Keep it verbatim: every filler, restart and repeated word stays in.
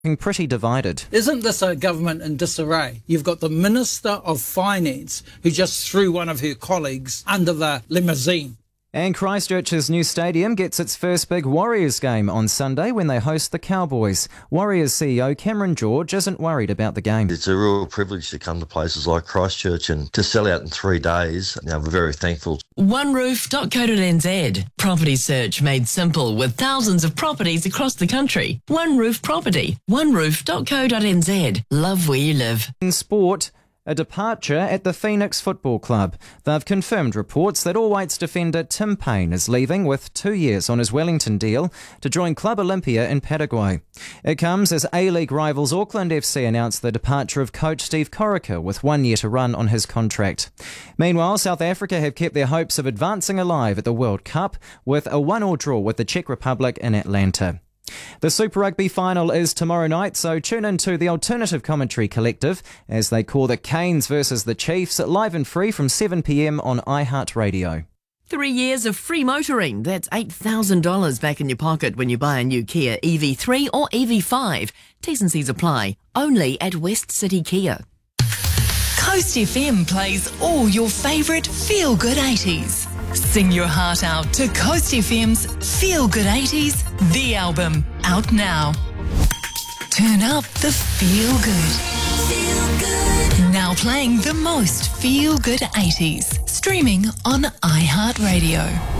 pretty divided. Isn't this a government in disarray? You've got the Minister of Finance who just threw one of her colleagues under the limousine. And Christchurch's new stadium gets its first big Warriors game on Sunday when they host the Cowboys. Warriors C E O Cameron George isn't worried about the game. It's a real privilege to come to places like Christchurch and to sell out in three days. You know, we're very thankful. one roof dot co dot n z. Property search made simple with thousands of properties across the country. One Roof Property. one roof dot co dot n z. Love where you live. In sport, a departure at the Phoenix Football Club. They've confirmed reports that All Whites defender Tim Payne is leaving with two years on his Wellington deal to join Club Olympia in Paraguay. It comes as A-League rivals Auckland F C announced the departure of coach Steve Corica with one year to run on his contract. Meanwhile, South Africa have kept their hopes of advancing alive at the World Cup with a one-all draw with the Czech Republic in Atlanta. The Super Rugby final is tomorrow night, so tune in to the Alternative Commentary Collective as they call the Canes versus the Chiefs, live and free from seven p m on iHeartRadio. Three years of free motoring. That's eight thousand dollars back in your pocket when you buy a new Kia E V three or E V five. T's and C's apply. Only at West City Kia. Coast F M plays all your favourite feel-good eighties. Sing your heart out to Coast F M's Feel Good eighties, the album, out now. Turn up the feel good. Feel good. Now playing the most feel good eighties. Streaming on iHeartRadio.